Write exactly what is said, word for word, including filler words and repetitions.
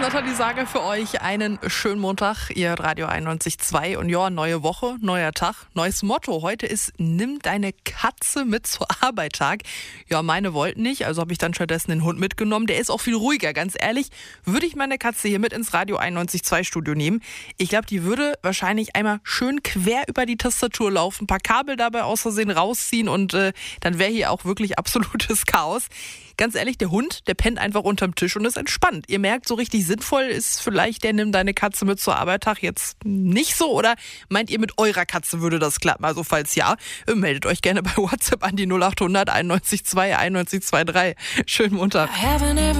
Nathalie Sager für euch. Einen schönen Montag, ihr Radio einundneunzig Komma zwei. Und ja, neue Woche, neuer Tag, neues Motto. Heute ist, nimm deine Katze mit zur Arbeit Tag. Ja, meine wollten nicht, also habe ich dann stattdessen den Hund mitgenommen. Der ist auch viel ruhiger, ganz ehrlich. Würde ich meine Katze hier mit ins Radio einundneunzig Komma zwei Studio nehmen, ich glaube, die würde wahrscheinlich einmal schön quer über die Tastatur laufen, ein paar Kabel dabei aus Versehen rausziehen und äh, dann wäre hier auch wirklich absolutes Chaos. Ganz ehrlich, der Hund, der pennt einfach unterm Tisch und ist entspannt. Ihr merkt, so richtig sinnvoll ist vielleicht der Nimm deine Katze mit zur Arbeit Tag jetzt nicht so, oder meint ihr, mit eurer Katze würde das klappen? Also falls ja, meldet euch gerne bei WhatsApp an die null acht hundert einundneunzig zwei einundneunzig zwei drei. Schönen Montag.